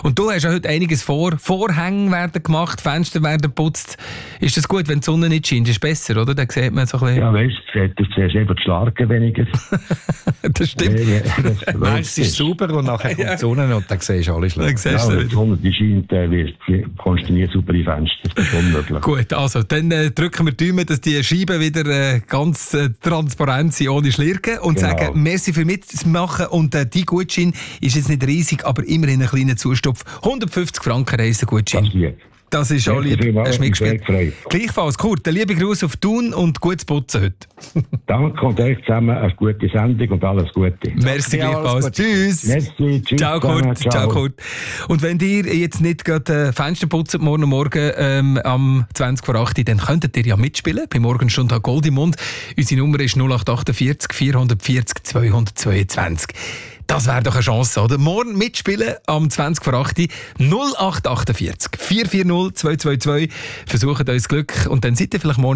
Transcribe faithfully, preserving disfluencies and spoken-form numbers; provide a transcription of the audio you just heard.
Und du hast ja heute einiges vor. Vorhänge werden gemacht, Fenster werden geputzt. Ist das gut, wenn die Sonne nicht scheint? Ist besser, oder? Dann sieht man so ein bisschen... Ja, weißt du, du siehst eben die Schlarken weniger. Das stimmt. Nein, es ist sauber und nachher kommt die Sonne und dann siehst du alle schlecht. Ja, wenn die Sonne die scheint, äh, wirst, kommst du nie super in Fenster. Das ist unmöglich. Gut, also dann äh, drücken wir die Daumen, dass die Scheiben wieder äh, ganz äh, transparent sind, ohne Schlirken. Und Genau. sagen, merci für mitmachen. Und äh, die Gutschein ist jetzt nicht riesig, aber immerhin ein kleiner Zustopf. hundertfünfzig Franken Reisegutschein. Das lieb. Das ist auch lieb. Hast du mitgespielt? Gleichfalls, Kurt, der liebe Gruß auf Thun und gutes Putzen heute. Danke und euch zusammen eine gute Sendung und alles Gute. Merci Ja, gleichfalls. alles Tschüss. Merci, tschüss. Ciao Kurt. Ciao. Ciao Kurt. Und wenn ihr jetzt nicht gerade äh, Fenster putzt morgen Morgen ähm, am zwanzig vor acht, dann könntet ihr ja mitspielen bei Morgenstund Gold im Mund. Unsere Nummer ist null acht acht vier vier vier null zwei zwei zwei. Das wäre doch eine Chance, oder? Morgen mitspielen am zwanzig vor acht, null acht acht vier vier vier null zwei zwei zwei. Versucht euch Glück und dann seid ihr vielleicht morgen